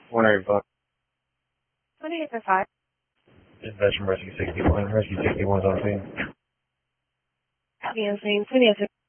185. 28 for 5. Dispatch from Rescue 61. Rescue 61's on scene. Copy on scene. 28